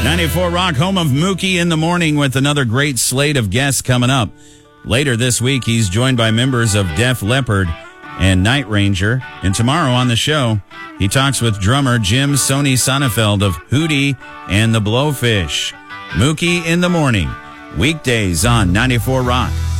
94 Rock, home of Mookie in the Morning, with another great slate of guests coming up. Later this week, he's joined by members of Def Leppard and Night Ranger. And tomorrow on the show, he talks with drummer Jim Sony Sonnefeld of Hootie and the Blowfish. Mookie in the Morning, weekdays on 94 Rock.